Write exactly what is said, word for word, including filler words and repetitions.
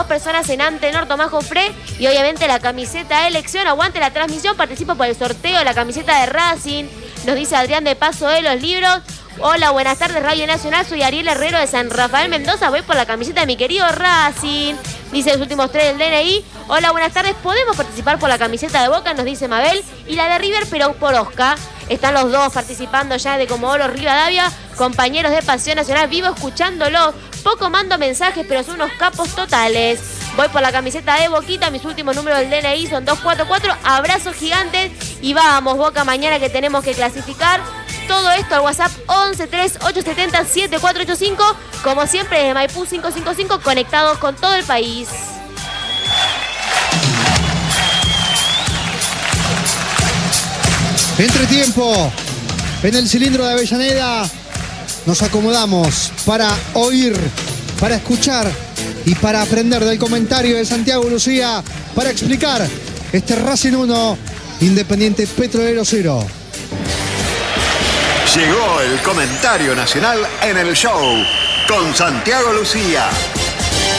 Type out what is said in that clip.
personas en Antenor, Tomás Jofré, y obviamente la camiseta de elección. Aguante la transmisión, participo por el sorteo de la camiseta de Racing. Nos dice Adrián de Paso de los Libros. Hola, buenas tardes, Radio Nacional. Soy Ariel Herrero de San Rafael Mendoza. Voy por la camiseta de mi querido Racing. Dice los últimos tres del D N I. Hola, buenas tardes. ¿Podemos participar por la camiseta de Boca? Nos dice Mabel. Y la de River, pero por Oscar. Están los dos participando ya de Comodoro Rivadavia. Compañeros de Pasión Nacional, vivo escuchándolos. Poco mando mensajes, pero son unos capos totales. Voy por la camiseta de Boquita. Mis últimos números del D N I son dos cuatro cuatro. Abrazos gigantes. Y vamos, Boca, mañana que tenemos que clasificar. Todo esto al WhatsApp once tres ocho siete cero siete cuatro ocho cinco. Como siempre, desde Maipú cinco cinco cinco, conectados con todo el país. Entretiempo. En el cilindro de Avellaneda nos acomodamos para oír, para escuchar y para aprender del comentario de Santiago Lucía, para explicar este Racing uno, Independiente Petrolero cero. Llegó el comentario nacional en el show con Santiago Lucía.